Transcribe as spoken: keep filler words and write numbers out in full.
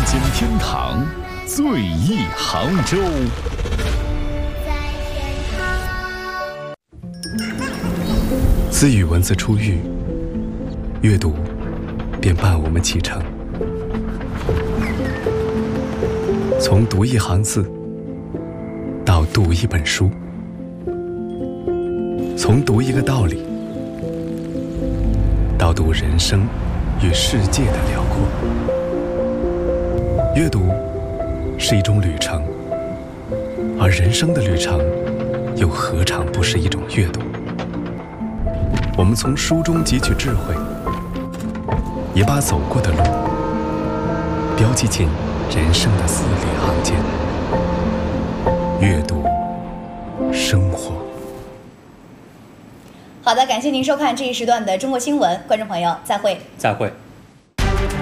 间天堂，最忆杭州。自与文字初遇，阅读便伴我们启程。从读一行字，到读一本书，从读一个道理，到读人生与世界的辽阔。阅读是一种旅程，而人生的旅程又何尝不是一种阅读？我们从书中汲取智慧，也把走过的路标记进人生的字里行间。阅读生活。 好的，感谢您收看这一时段的中国新闻，观众朋友再会。 再会。